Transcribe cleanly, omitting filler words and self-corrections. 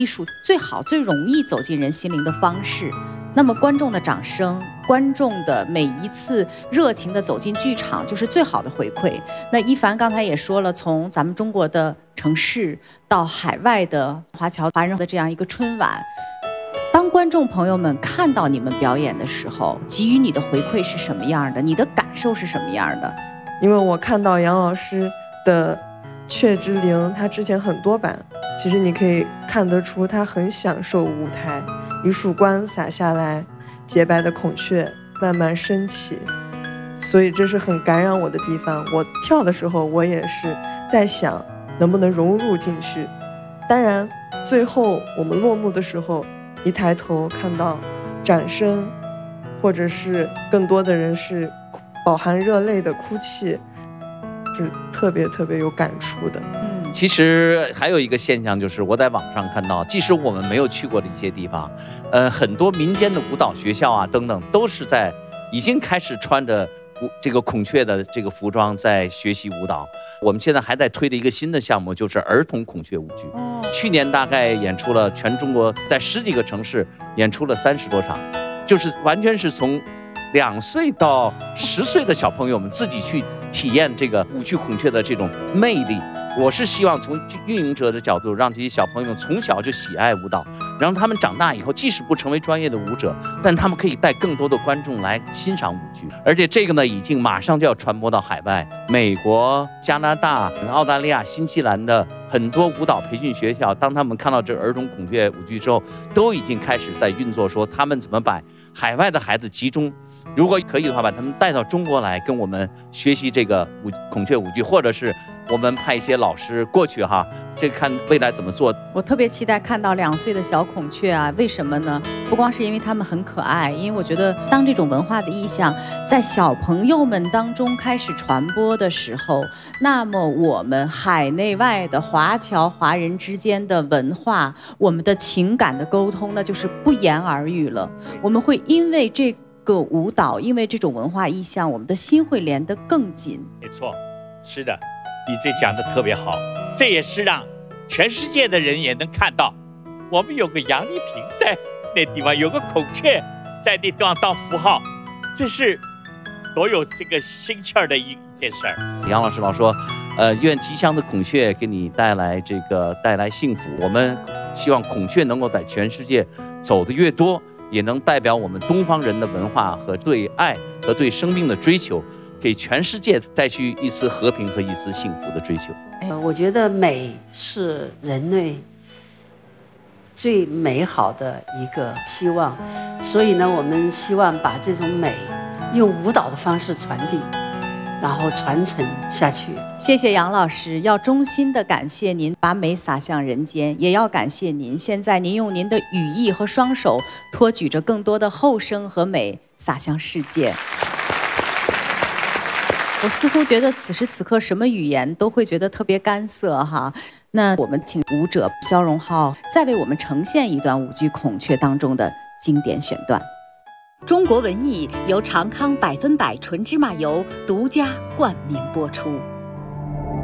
艺术最好、最容易走进人心灵的方式。那么观众的掌声，观众的每一次热情的走进剧场，就是最好的回馈。那一凡刚才也说了，从咱们中国的城市到海外的华人的这样一个春晚，当观众朋友们看到你们表演的时候，给予你的回馈是什么样的？你的感受是什么样的？ 因为我看到杨老师的《雀之灵》，他之前很多版，其实你可以看得出他很享受舞台。一束光洒下来，洁白的孔雀慢慢升起，所以这是很感染我的地方。我跳的时候，我也是在想能不能融入进去。当然，最后我们落幕的时候，一抬头看到掌声，或者是更多的人是饱含热泪的哭泣，是特别特别有感触的。 其实还有一个现象，就是我在网上看到，即使我们没有去过的一些地方，很多民间的舞蹈学校啊等等，都是已经开始穿着这个孔雀的这个服装在学习舞蹈。我们现在还在推的一个新的项目，就是儿童孔雀舞剧。去年大概演出了全中国，在10几个城市演出了30多场，就是完全是从2岁到10岁的小朋友们自己去体验这个舞剧孔雀的这种魅力。我是希望从运营者的角度，让这些小朋友从小就喜爱舞蹈，让他们长大以后即使不成为专业的舞者，但他们可以带更多的观众来欣赏舞剧。而且这个呢，已经马上就要传播到海外，美国、加拿大、澳大利亚、新西兰的很多舞蹈培训学校，当他们看到这儿童孔雀舞剧之后，都已经开始在运作，说他们怎么把海外的孩子集中，如果可以的话，把他们带到中国来跟我们学习这个孔雀舞剧，或者是我们派一些老师过去哈，这看未来怎么做。 我特别期待看到2岁的小孔雀啊，为什么呢？不光是因为他们很可爱，因为我觉得当这种文化的意象在小朋友们当中开始传播的时候，那么我们海内外的华侨华人之间的文化，我们的情感的沟通，那就是不言而喻了。我们会因为这个舞蹈，因为这种文化意象，我们的心会连得更紧。 没错，是的，你这讲的特别好，这也是让全世界的人也能看到，我们有个杨丽萍在那地方，有个孔雀在那地方当符号，这是多有这个心气儿的一件事儿。 杨老师老说，愿吉祥的孔雀给你带来幸福。我们希望孔雀能够在全世界走得越多，也能代表我们东方人的文化和对爱和对生命的追求，给全世界带去一丝和平和一丝幸福的追求。 我觉得美是人类最美好的一个希望，所以呢，我们希望把这种美用舞蹈的方式传递，然后传承下去。 谢谢杨老师，要衷心的感谢您把美洒向人间，也要感谢您，现在您用您的羽翼和双手托举着更多的后生和美洒向世界。我似乎觉得此时此刻什么语言都会觉得特别干涩哈。那我们请舞者肖荣浩再为我们呈现一段舞剧《孔雀》当中的经典选段。 中国文艺由长康100%纯芝麻油独家冠名播出。